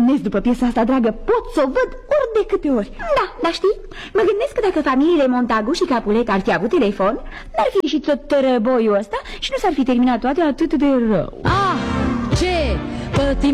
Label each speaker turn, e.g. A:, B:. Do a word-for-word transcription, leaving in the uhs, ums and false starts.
A: nebunesc după piesa asta, dragă. Pot să o văd ori de câte ori.
B: Da, dar știi, mă gândesc că dacă familiile Montagu și Capulet ar fi avut telefon, n-ar fi și tot tărăboiul ăsta și nu s-ar fi terminat toate atât de rău.
C: Ah, ce? Pătim